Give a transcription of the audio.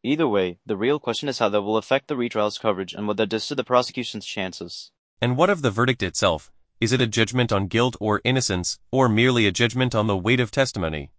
Either way, the real question is how that will affect the retrial's coverage and what that does to the prosecution's chances. And what of the verdict itself? Is it a judgment on guilt or innocence, or merely a judgment on the weight of testimony?